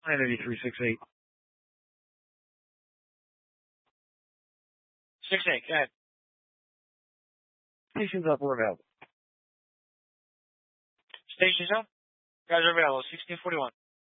983-68. 68, go ahead. Stations up, we're available. Stations up? Guys are available, 1641.